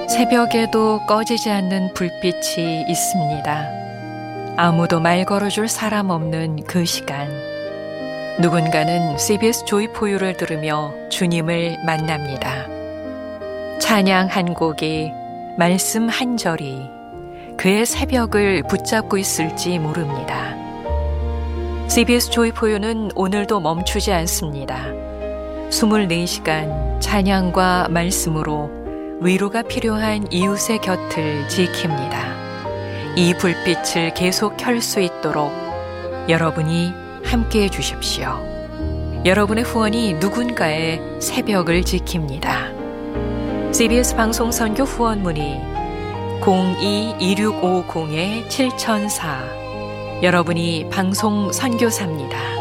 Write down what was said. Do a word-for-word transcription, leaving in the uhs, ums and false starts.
새벽에도 꺼지지 않는 불빛이 있습니다. 아무도 말 걸어줄 사람 없는 그 시간. 누군가는 씨비에스 조이포유를 들으며 주님을 만납니다. 찬양 한 곡이, 말씀 한 절이 그의 새벽을 붙잡고 있을지 모릅니다. 씨비에스 조이포유는 오늘도 멈추지 않습니다. 이십사 시간 찬양과 말씀으로 위로가 필요한 이웃의 곁을 지킵니다. 이 불빛을 계속 켤 수 있도록 여러분이 함께해 주십시오. 여러분의 후원이 누군가의 새벽을 지킵니다. 씨비에스 방송 선교 후원 문의 공이 이육오공 칠공공사. 여러분이 방송 선교사입니다.